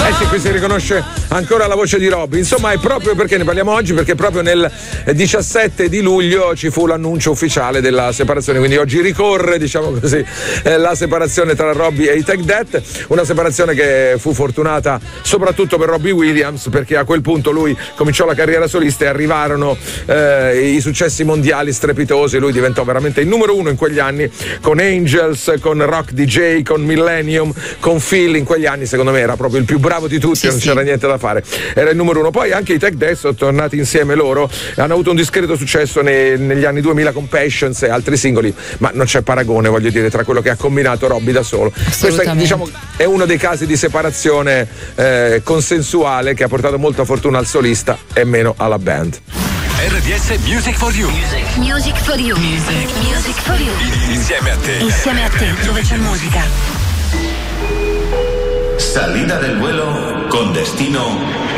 sì, qui si riconosce ancora la voce di Robby. Insomma, è proprio perché ne parliamo oggi, perché proprio nel 17 di luglio ci fu l'annuncio ufficiale della separazione, quindi oggi ricorre, diciamo così, la separazione tra Robby e i Take That, una separazione che fu fortunata soprattutto per Robbie Williams, perché a quel punto lui cominciò la carriera solista e arrivarono i successi mondiali strepitosi. Lui diventò veramente il numero uno in quegli anni, con Angels, con Rock DJ, con Millennium, con Phil. In quegli anni secondo me era proprio il più bravo di tutti, non c'era niente da fare, era il numero uno. Poi anche i Take That sono tornati insieme loro, hanno avuto un discreto successo negli anni 2000 con Patience e altri singoli, ma non c'è paragone, voglio dire, tra quello che ha combinato Robby da solo. Questo è, diciamo, è uno dei casi di separazione consensuale che ha portato molta fortuna al solista e meno alla band. RDS Music for You. Music for You. Music for You. Insieme a te. Insieme a te, dove c'è musica. Salida del vuelo con destino